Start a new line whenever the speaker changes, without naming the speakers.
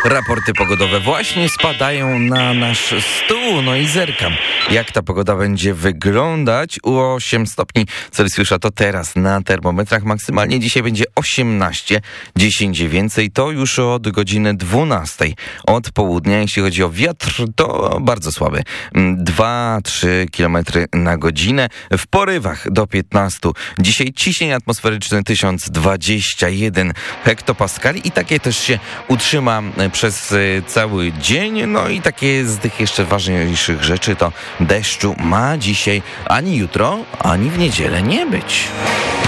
Raporty pogodowe właśnie spadają na nasz stół, no i zerkam, jak ta pogoda będzie wyglądać. U 8 stopni Celsjusza to teraz na termometrach, maksymalnie dzisiaj będzie 18, 10 więcej, to już od godziny 12 od południa. Jeśli chodzi o wiatr, to bardzo słaby, 2-3 km na godzinę, w porywach do 15. Dzisiaj ciśnienie atmosferyczne 1021 hektopaskali i takie też się utrzyma przez cały dzień. No i takie z tych jeszcze ważniejszych rzeczy to deszczu ma dzisiaj ani jutro, ani w niedzielę nie być.